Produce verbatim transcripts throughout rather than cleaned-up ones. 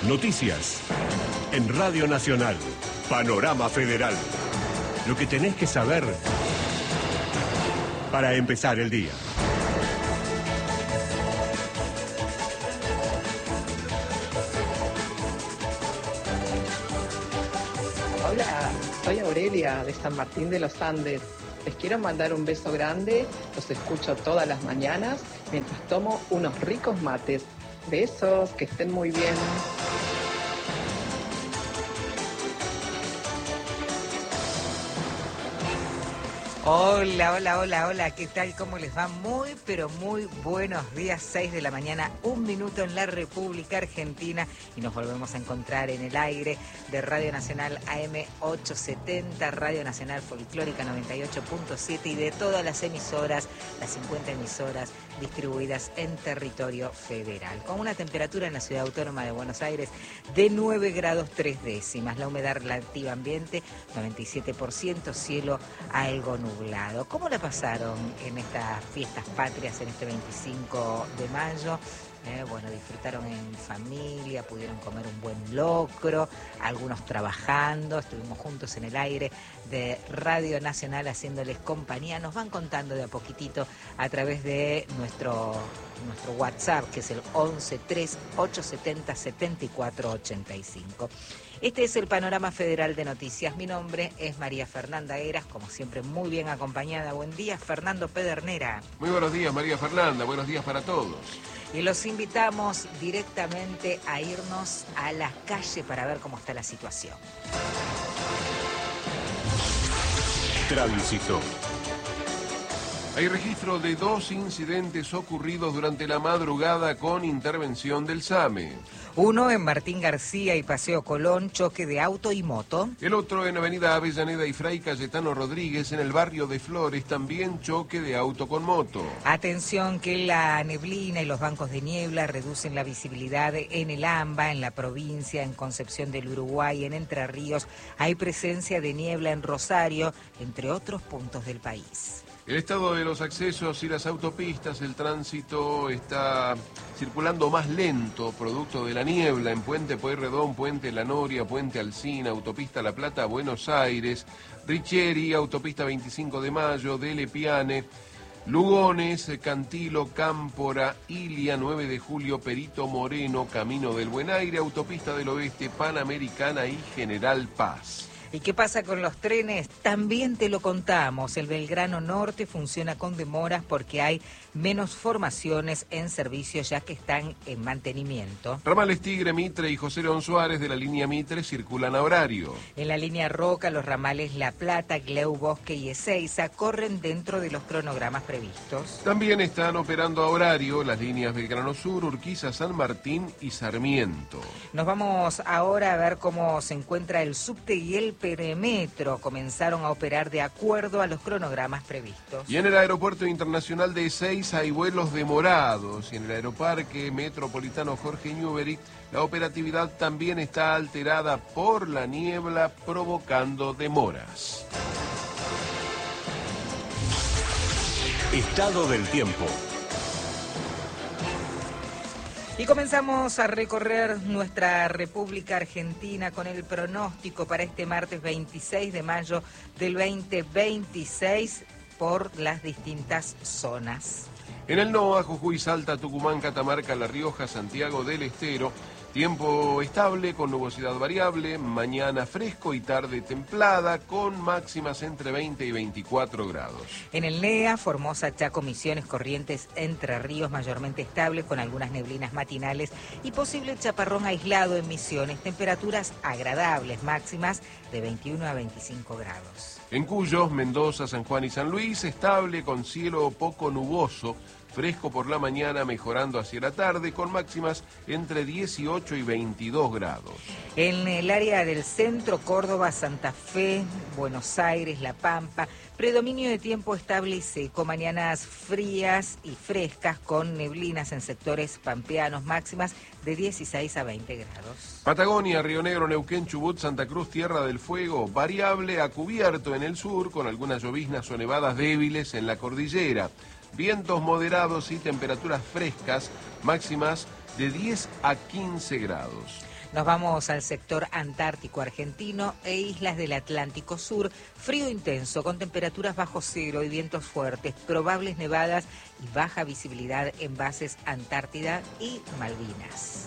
Noticias en Radio Nacional. Panorama Federal. Lo que tenés que saber para empezar el día. Hola, soy Aurelia de San Martín de los Andes. Les quiero mandar un beso grande. Los escucho todas las mañanas mientras tomo unos ricos mates. Besos, que estén muy bien. Hola, hola, hola, hola, ¿qué tal? ¿Cómo les va? Muy, pero muy buenos días, seis de la mañana, un minuto en la República Argentina y nos volvemos a encontrar en el aire de Radio Nacional A M ochocientos setenta, Radio Nacional Folclórica noventa y ocho punto siete y de todas las emisoras, las cincuenta emisoras distribuidas en territorio federal, con una temperatura en la Ciudad Autónoma de Buenos Aires de nueve grados tres décimas, la humedad relativa ambiente noventa y siete por ciento, cielo algo nublado. ¿Cómo la pasaron en estas fiestas patrias en este veinticinco de mayo? Eh, bueno, disfrutaron en familia, pudieron comer un buen locro, algunos trabajando, estuvimos juntos en el aire de Radio Nacional haciéndoles compañía. Nos van contando de a poquitito a través de nuestro, nuestro WhatsApp, que es el once tres ocho setenta setenta y cuatro ochenta y cinco. Este es el Panorama Federal de Noticias. Mi nombre es María Fernanda Heras, como siempre muy bien acompañada. Buen día, Fernando Pedernera. Muy buenos días, María Fernanda. Buenos días para todos. Y los invitamos directamente a irnos a la calle para ver cómo está la situación. Tránsito. Hay registro de dos incidentes ocurridos durante la madrugada con intervención del SAME. Uno en Martín García y Paseo Colón, choque de auto y moto. El otro en Avenida Avellaneda y Fray Cayetano Rodríguez, en el barrio de Flores, también choque de auto con moto. Atención que la neblina y los bancos de niebla reducen la visibilidad en el AMBA, en la provincia, en Concepción del Uruguay, en Entre Ríos. Hay presencia de niebla en Rosario, entre otros puntos del país. El estado de los accesos y las autopistas, el tránsito está circulando más lento, producto de la niebla en Puente Pueyrredón, Puente La Noria, Puente Alsina, Autopista La Plata, Buenos Aires, Richieri, Autopista veinticinco de mayo, Dele Piane, Lugones, Cantilo, Cámpora, Ilia, nueve de julio, Perito Moreno, Camino del Buen Aire, Autopista del Oeste, Panamericana y General Paz. ¿Y qué pasa con los trenes? También te lo contamos. El Belgrano Norte funciona con demoras porque hay menos formaciones en servicio ya que están en mantenimiento. Ramales Tigre, Mitre y José León Suárez de la línea Mitre circulan a horario. En la línea Roca, los ramales La Plata, Gleu, Bosque y Ezeiza corren dentro de los cronogramas previstos. También están operando a horario las líneas Belgrano Sur, Urquiza, San Martín y Sarmiento. Nos vamos ahora a ver cómo se encuentra el subte y el Perimetro. Comenzaron a operar de acuerdo a los cronogramas previstos. Y en el Aeropuerto Internacional de Ezeiza hay vuelos demorados. Y en el Aeroparque Metropolitano Jorge Newbery la operatividad también está alterada por la niebla, provocando demoras. Estado del tiempo. Y comenzamos a recorrer nuestra República Argentina con el pronóstico para este martes veintiséis de mayo del veinte veintiséis por las distintas zonas. En el NOA, Jujuy, Salta, Tucumán, Catamarca, La Rioja, Santiago del Estero, tiempo estable con nubosidad variable, mañana fresco y tarde templada con máximas entre veinte y veinticuatro grados. En el NEA, Formosa, Chaco, Misiones, Corrientes, Entre Ríos mayormente estable con algunas neblinas matinales y posible chaparrón aislado en Misiones, temperaturas agradables máximas de veintiuno a veinticinco grados. En Cuyo, Mendoza, San Juan y San Luis, estable con cielo poco nuboso, fresco por la mañana, mejorando hacia la tarde, con máximas entre dieciocho y veintidós grados. En el área del centro, Córdoba, Santa Fe, Buenos Aires, La Pampa, predominio de tiempo estable y seco, mañanas frías y frescas con neblinas en sectores pampeanos, máximas de dieciséis a veinte grados. Patagonia, Río Negro, Neuquén, Chubut, Santa Cruz, Tierra del Fuego, variable a cubierto en el sur, con algunas lloviznas o nevadas débiles en la cordillera. Vientos moderados y temperaturas frescas, máximas de diez a quince grados. Nos vamos al sector antártico argentino e islas del Atlántico Sur. Frío intenso con temperaturas bajo cero y vientos fuertes, probables nevadas y baja visibilidad en bases Antártida y Malvinas.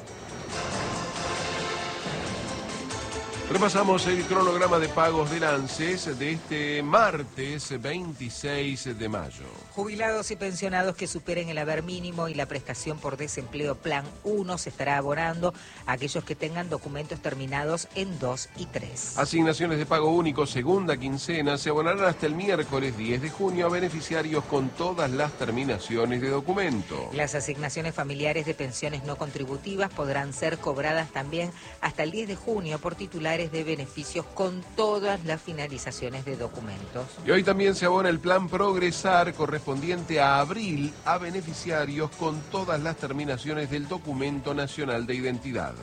Repasamos el cronograma de pagos del ANSES de este martes veintiséis de mayo. Jubilados y pensionados que superen el haber mínimo y la prestación por desempleo Plan uno se estará abonando a aquellos que tengan documentos terminados en dos y tres. Asignaciones de pago único segunda quincena se abonarán hasta el miércoles diez de junio a beneficiarios con todas las terminaciones de documento. Las asignaciones familiares de pensiones no contributivas podrán ser cobradas también hasta el diez de junio por titulares de beneficios con todas las finalizaciones de documentos. Y hoy también se abona el plan Progresar correspondiente a abril a beneficiarios con todas las terminaciones del documento nacional de identidad.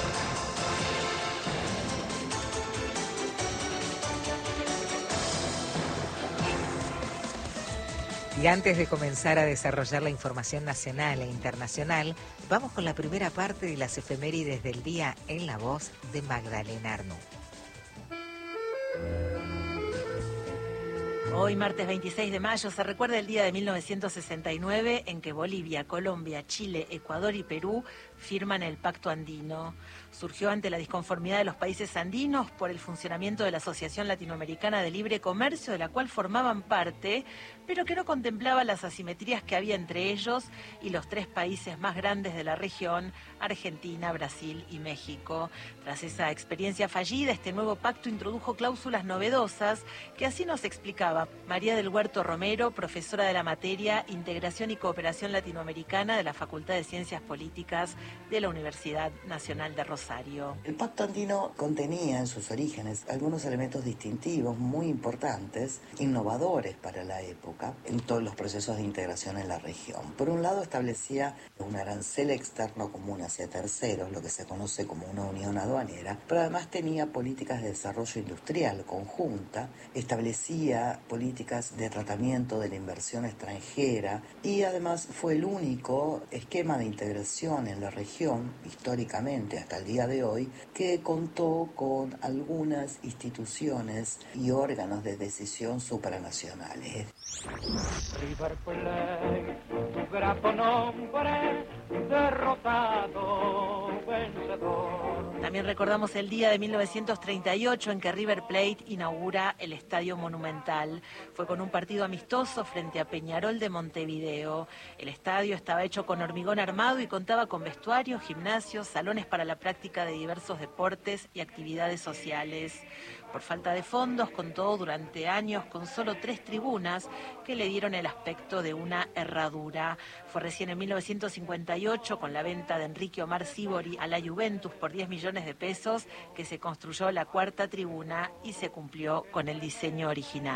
Y antes de comenzar a desarrollar la información nacional e internacional, vamos con la primera parte de las efemérides del día en la voz de Magdalena Arnú. Hoy, martes veintiséis de mayo, se recuerda el día de mil novecientos sesenta y nueve en que Bolivia, Colombia, Chile, Ecuador y Perú firman el Pacto Andino. Surgió ante la disconformidad de los países andinos por el funcionamiento de la Asociación Latinoamericana de Libre Comercio, de la cual formaban parte, pero que no contemplaba las asimetrías que había entre ellos y los tres países más grandes de la región, Argentina, Brasil y México. Tras esa experiencia fallida, este nuevo pacto introdujo cláusulas novedosas que así nos explicaba María del Huerto Romero, profesora de la materia Integración y Cooperación Latinoamericana de la Facultad de Ciencias Políticas de la Universidad Nacional de Rosario. El Pacto Andino contenía en sus orígenes algunos elementos distintivos muy importantes, innovadores para la época, en todos los procesos de integración en la región. Por un lado, establecía un arancel externo común hacia terceros, lo que se conoce como una unión aduanera, pero además tenía políticas de desarrollo industrial conjunta, establecía políticas de tratamiento de la inversión extranjera y además fue el único esquema de integración en la región, históricamente hasta el día de hoy, que contó con algunas instituciones y órganos de decisión supranacionales. River Plate, tu grato nombre, derrotado, vencedor. También recordamos el día de mil novecientos treinta y ocho en que River Plate inaugura el Estadio Monumental. Fue con un partido amistoso frente a Peñarol de Montevideo. El estadio estaba hecho con hormigón armado y contaba con vestuario, gimnasios, salones para la práctica de diversos deportes y actividades sociales. Por falta de fondos, contó durante años con solo tres tribunas que le dieron el aspecto de una herradura. Fue recién en mil novecientos cincuenta y ocho, con la venta de Enrique Omar Sívori a la Juventus por diez millones de pesos, que se construyó la cuarta tribuna y se cumplió con el diseño original.